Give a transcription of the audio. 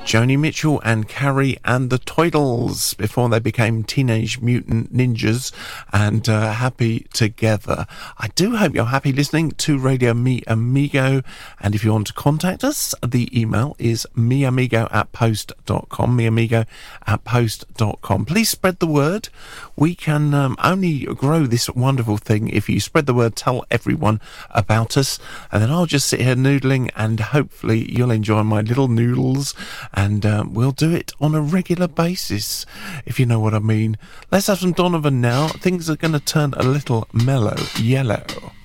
Joni Mitchell and Carrie and the Toidles before they became Teenage Mutant Ninjas and Happy Together. I do hope you're happy listening to Radio Mi Amigo, and if you want to contact us, the email is miamigo@post.com, miamigo@post.com. Please spread the word. We can only grow this wonderful thing if you spread the word, tell everyone about us, and then I'll just sit here noodling, and hopefully you'll enjoy my little noodles. And we'll do it on a regular basis, if you know what I mean. Let's have some Donovan now. Things are going to turn a little mellow yellow.